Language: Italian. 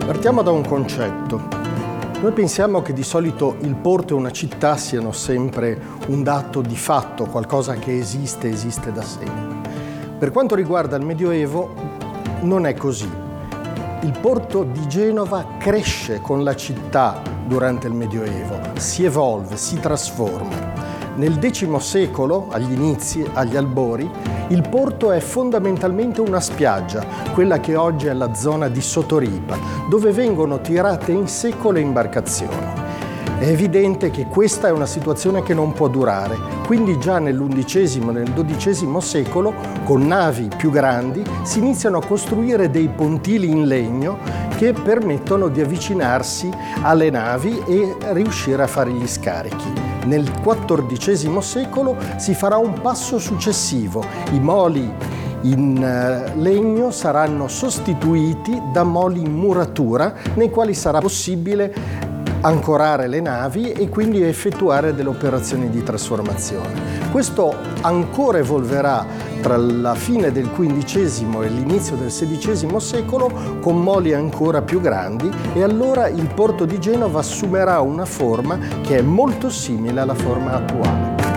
Partiamo da un concetto. Noi pensiamo che di solito il porto e una città siano sempre un dato di fatto, qualcosa che esiste da sempre. Per quanto riguarda il Medioevo, non è così. Il porto di Genova cresce con la città durante il Medioevo, si evolve, si trasforma. Nel X secolo, agli inizi, agli albori, il porto è fondamentalmente una spiaggia, quella che oggi è la zona di Sotoripa, dove vengono tirate in secco le imbarcazioni. È evidente che questa è una situazione che non può durare, quindi già nell'XI e nel XII secolo, con navi più grandi, si iniziano a costruire dei pontili in legno che permettono di avvicinarsi alle navi e riuscire a fare gli scarichi. Nel XIV secolo si farà un passo successivo. I moli in legno saranno sostituiti da moli in muratura, nei quali sarà possibile ancorare le navi e quindi effettuare delle operazioni di trasformazione. Questo ancora evolverà tra la fine del XV e l'inizio del XVI secolo con moli ancora più grandi, e allora il porto di Genova assumerà una forma che è molto simile alla forma attuale.